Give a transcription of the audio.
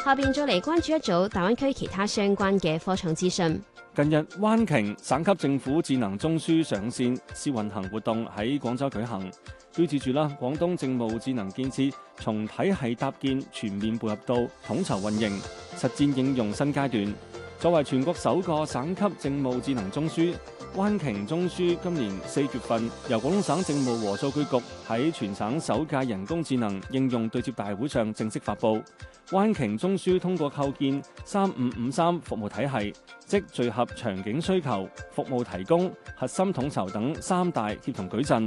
下邊再嚟關注一組大灣區其他相關嘅科創資訊。 近日，灣鯨省級政府智能中樞上線試運行活動喺廣州舉行，標誌住廣東政務智能建設從體系搭建全面步入到統籌運營、實戰應用新階段。作為全國首個省級政務智能中樞，灣鯨中樞今年4月份由廣東省政務和數據局喺全省首屆人工智能應用對接大會上正式發布。灣鯨中樞通過構建3553服務體系，即聚合場景需求、服務提供、核心統籌等三大協同矩陣，